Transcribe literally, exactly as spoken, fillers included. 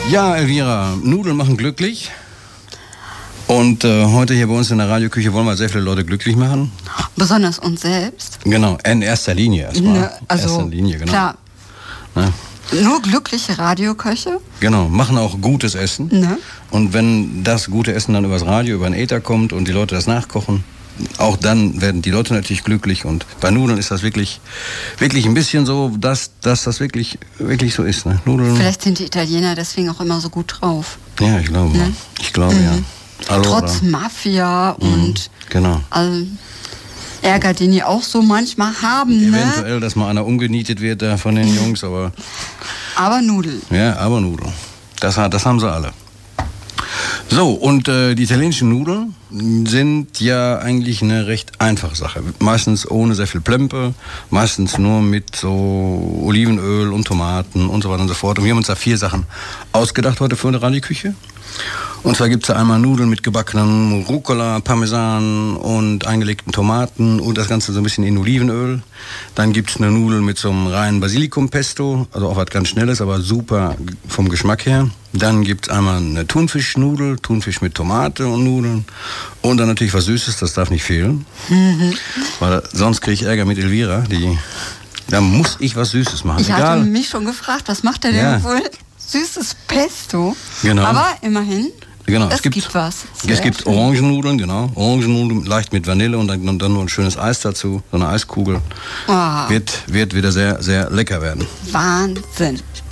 Ja, Elvira, Nudeln machen glücklich. Und äh, heute hier bei uns in der Radioküche wollen wir sehr viele Leute glücklich machen. Besonders uns selbst. Genau, in erster Linie erstmal. Ne, also, in erster Linie, genau. Klar. Ne? Nur glückliche Radioköche. Genau, machen auch gutes Essen. Ne? Und wenn das gute Essen dann übers Radio, über den Äther kommt und die Leute das nachkochen, auch dann werden die Leute natürlich glücklich. Und bei Nudeln ist das wirklich, wirklich ein bisschen so, dass, dass das wirklich, wirklich so ist. Ne? Nudeln. Vielleicht sind die Italiener deswegen auch immer so gut drauf. Ja, ich glaube. Ne? Ich glaube, mhm. ja. Allora. Trotz Mafia und mhm, genau. all Ärger, den die auch so manchmal haben. Eventuell, ne? dass mal einer umgenietet wird da von den Jungs, aber... Aber Nudeln. Ja, aber Nudeln. Das, das haben sie alle. So, und äh, die italienischen Nudeln sind ja eigentlich eine recht einfache Sache. Meistens ohne sehr viel Plömpe, meistens nur mit so Olivenöl und Tomaten und so weiter und so fort. Und wir haben uns da vier Sachen ausgedacht heute für eine Rallye-Küche. Und zwar gibt es da einmal Nudeln mit gebackenem Rucola, Parmesan und eingelegten Tomaten und das Ganze so ein bisschen in Olivenöl. Dann gibt es eine Nudel mit so einem reinen Basilikumpesto, also auch was ganz Schnelles, aber super vom Geschmack her. Dann gibt es einmal eine Thunfischnudel, Thunfisch mit Tomate und Nudeln. Und dann natürlich was Süßes, das darf nicht fehlen. Mhm. Weil sonst kriege ich Ärger mit Elvira, die, da muss ich was Süßes machen. Ich Egal. hatte mich schon gefragt, was macht der denn ja. wohl? Süßes Pesto. Genau. Aber immerhin, genau. es, es gibt, gibt was. Sehr es gibt schön. Orangennudeln, genau. Orangennudeln leicht mit Vanille und dann, und dann nur ein schönes Eis dazu, so eine Eiskugel. Oh. Wird, wird wieder sehr, sehr lecker werden. Wahnsinn.